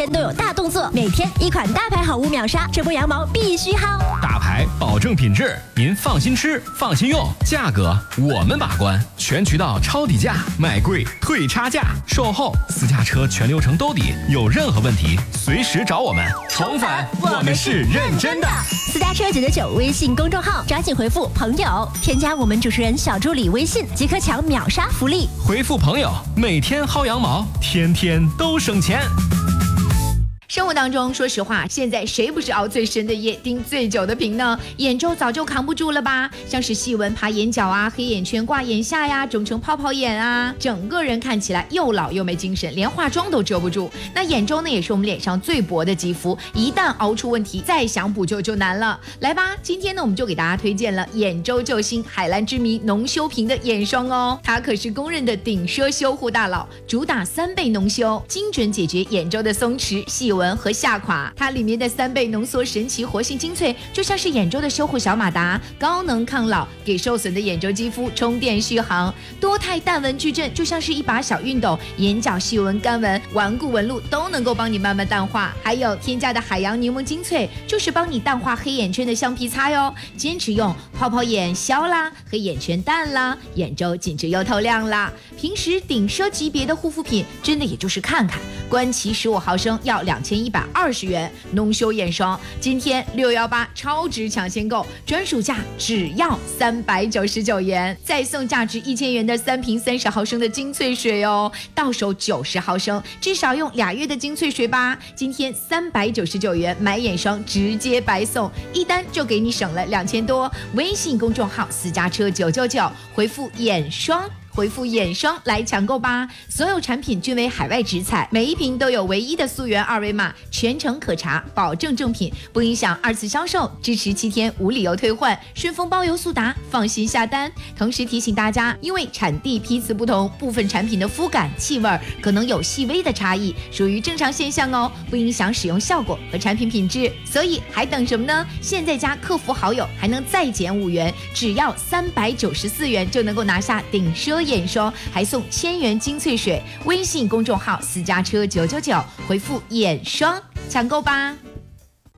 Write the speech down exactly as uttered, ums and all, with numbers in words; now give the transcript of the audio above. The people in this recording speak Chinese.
天都有大动作，每天一款大牌好物秒杀，这波羊毛必须薅。 大牌保证品质，您放心吃，放心用，价格我们把关，全渠道抄底价，买贵退差价，售后私家车全流程兜底，有任何问题随时找我们。重返，我们是认真的。 私家车九九九微信公众号，抓紧回复朋友，添加我们主持人小助理微信，即可抢秒杀福利。 回复朋友，每天薅羊毛，天天都省钱。 生活当中，说实话，现在谁不是熬最深的夜，盯最久的屏呢？眼周早就扛不住了吧？像是细纹爬眼角啊，黑眼圈挂眼下呀，肿成泡泡眼啊，整个人看起来又老又没精神，连化妆都遮不住。那眼周呢，也是我们脸上最薄的肌肤，一旦熬出问题，再想补救就难了。来吧，今天呢，我们就给大家推荐了眼周救星海蓝之谜浓修屏的眼霜哦，它可是公认的顶奢修护大佬，主打三倍浓修，精准解决眼周的松弛、细纹和下垮。它里面的三倍浓缩神奇活性精粹，就像是眼周的修护小马达，高能抗老，给受损的眼周肌肤充电续航。多肽淡纹矩阵就像是一把小熨斗，眼角细纹、干纹、顽固纹路都能够帮你慢慢淡化。还有添加的海洋柠檬精粹，就是帮你淡化黑眼圈的橡皮擦哟。坚持用，泡泡眼消啦，黑眼圈淡啦，眼周紧致又透亮啦。平时顶奢级别的护肤品，真的也就是看看，官旗十五毫升要两千一百二十元，浓修眼霜今天六一八超值抢先购，专属价只要三百九十九元，再送价值一千元的三瓶三十毫升的精粹水哦，到手九十毫升，至少用俩月的精粹水吧。今天三百九十九元买眼霜直接白送，一单就给你省了两千多。微信公众号私家车九九九，回复眼霜。回复眼霜来抢购吧！所有产品均为海外直采，每一瓶都有唯一的溯源二维码，全程可查，保证正品，不影响二次销售，支持七天无理由退换，顺丰包邮速达，放心下单。同时提醒大家，因为产地批次不同，部分产品的肤感、气味可能有细微的差异，属于正常现象哦，不影响使用效果和产品品质。所以还等什么呢？现在加客服好友还能再减五元，只要三百九十四元就能够拿下顶奢眼霜，还送千元精粹水。微信公众号私家车九九九，回复眼霜抢购吧。